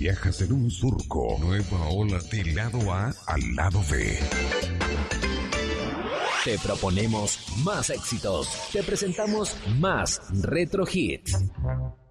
Viajas en un surco. Nueva ola de lado A al lado B. Te proponemos más éxitos. Te presentamos más Retro Hits.